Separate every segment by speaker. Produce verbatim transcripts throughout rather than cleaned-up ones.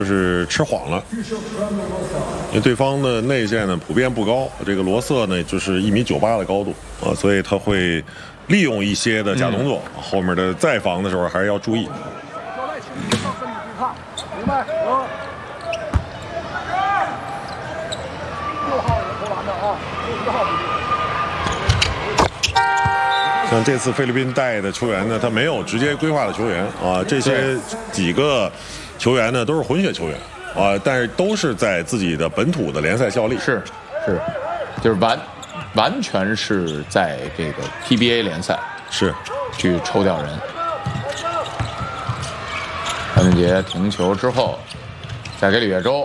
Speaker 1: 就是吃晃了，因为对方的内线呢普遍不高，这个罗瑟呢就是一米九八的高度啊，所以他会利用一些的假动作，嗯、后面的再防的时候还是要注意。明白。六号人投篮的啊，六十号。像这次菲律宾带的球员呢，他没有直接规划的球员啊，这些几个。球员呢都是混血球员啊，但是都是在自己的本土的联赛效力。
Speaker 2: 是是，就是完完全是在这个 P B A 联赛
Speaker 1: 是
Speaker 2: 去抽调人。张俊杰停球之后，再给李月洲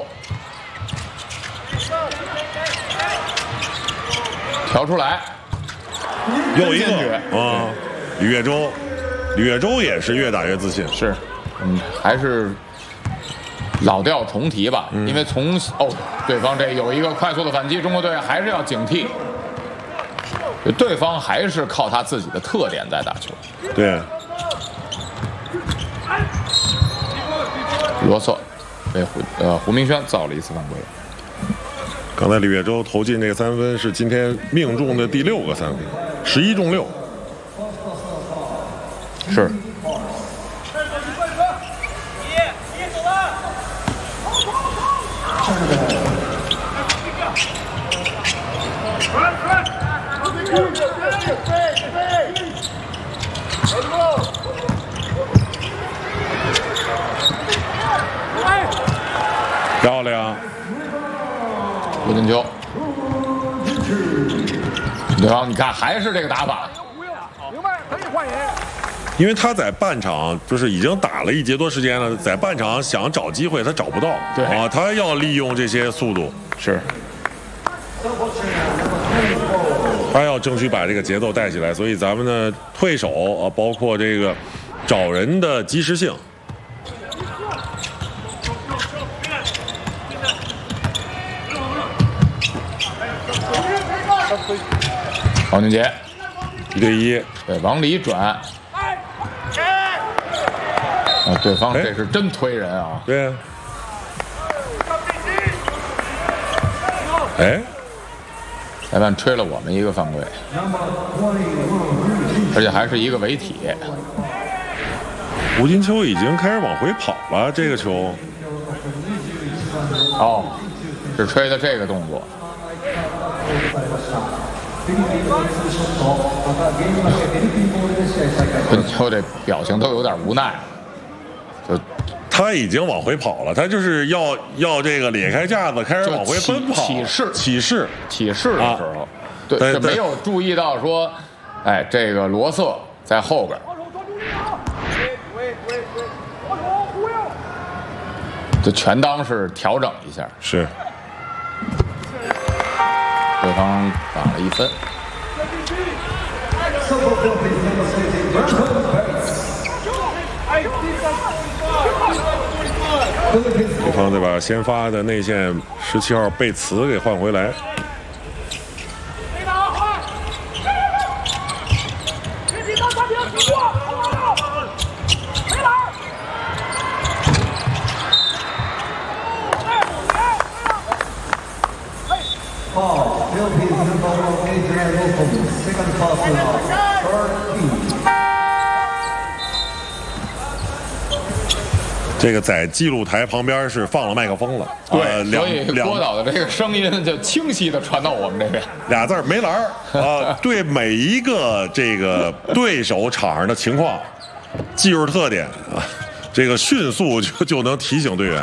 Speaker 2: 调出来，
Speaker 1: 又一个啊，李月洲，李月洲也是越打越自信。
Speaker 2: 是，嗯，还是。老调重提吧，嗯、因为从哦，对方这有一个快速的反击，中国队还是要警惕。对方还是靠他自己的特点在打球。
Speaker 1: 对。
Speaker 2: 罗瑟被胡呃胡明轩造了一次犯规。
Speaker 1: 刚才李月洲投进这个三分是今天命中的第六个三分，十一中六。
Speaker 2: 是。
Speaker 1: 漂亮，
Speaker 2: 吴金秋，对方你看还是这个打法，
Speaker 1: 明白可以换人。因为他在半场就是已经打了一节多时间了，在半场想找机会他找不到，
Speaker 2: 对
Speaker 1: 啊，他要利用这些速度，
Speaker 2: 是，
Speaker 1: 他要争取把这个节奏带起来，所以咱们的退手啊，包括这个找人的及时性。
Speaker 2: 王俊杰，
Speaker 1: 一对一，
Speaker 2: 对，往里转。啊，对方这是真推人啊！
Speaker 1: 对。哎，
Speaker 2: 裁判吹了我们一个犯规，而且还是一个违体。
Speaker 1: 吴金秋已经开始往回跑了，这个球。
Speaker 2: 哦，是吹的这个动作。吴金秋这表情都有点无奈，就
Speaker 1: 他已经往回跑了，他就是要要这个咧开架子开始往回奔跑，
Speaker 2: 起势
Speaker 1: 起势
Speaker 2: 起势的时候，啊、对，这没有注意到说，哎，这个罗瑟在后边。就全当是调整一下，
Speaker 1: 是。
Speaker 2: 对方打了一分。
Speaker 1: 对方再把先发的内线十七号贝茨给换回来。这个在记录台旁边是放了麦克风了，
Speaker 2: 对，呃、所以郭导的这个声音就清晰的传到我们这边。
Speaker 1: 俩字儿没篮儿啊，对每一个这个对手场上的情况、技术特点啊，这个迅速就就能提醒队员。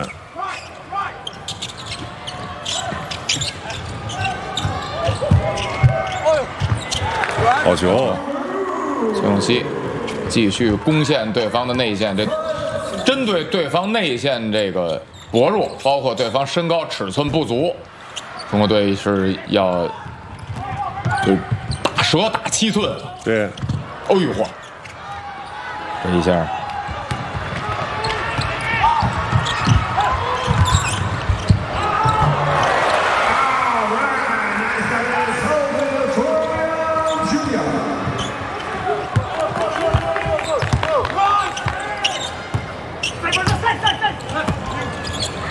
Speaker 1: 好球！
Speaker 2: 崔永熙继续攻陷对方的内线，这针对对方内线这个薄弱，包括对方身高尺寸不足，中国队是要就打蛇打七寸。
Speaker 1: 对，
Speaker 2: 哦呦嚯，这一下。